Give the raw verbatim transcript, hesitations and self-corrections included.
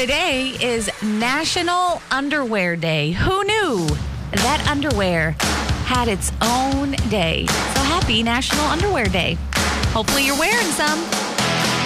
Today is National Underwear Day. Who knew that underwear had its own day? So happy National Underwear Day. Hopefully you're wearing some.